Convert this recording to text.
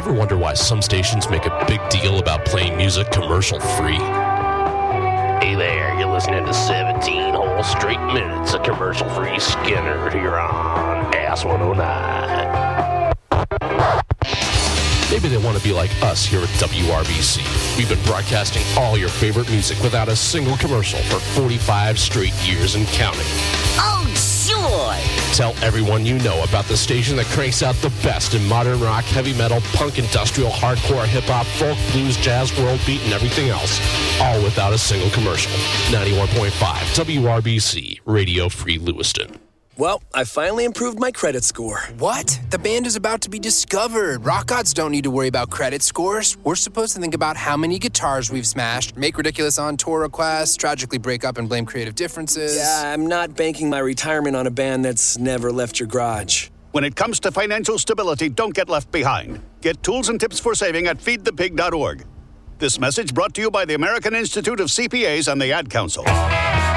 ever wonder why some stations make a big deal about playing music commercial-free? Hey there, you're listening to 17 whole straight minutes of commercial-free Skinner here on Ass 109. Maybe they want to be like us here at WRBC. We've been broadcasting all your favorite music without a single commercial for 45 straight years and counting. Oh, sure! Tell everyone you know about the station that cranks out the best in modern rock, heavy metal, punk, industrial, hardcore, hip-hop, folk, blues, jazz, world beat, and everything else. All without a single commercial. 91.5 WRBC, Radio Free Lewiston. Well, I finally improved my credit score. What? The band is about to be discovered. Rock gods don't need to worry about credit scores. We're supposed to think about how many guitars we've smashed, make ridiculous on-tour requests, tragically break up and blame creative differences. Yeah, I'm not banking my retirement on a band that's never left your garage. When it comes to financial stability, don't get left behind. Get tools and tips for saving at feedthepig.org. This message brought to you by the American Institute of CPAs and the Ad Council.